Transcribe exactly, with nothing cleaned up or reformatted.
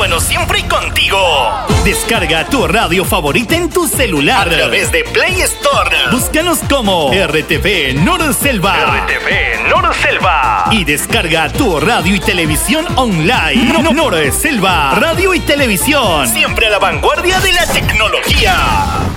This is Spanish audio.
bueno, siempre contigo. Descarga tu radio favorita en tu celular a través de Play Store. Búscanos como R T V Norselva. R T V Norselva. Y descarga tu radio y televisión online. No, Norselva. Radio y televisión. Siempre a la vanguardia de la tecnología.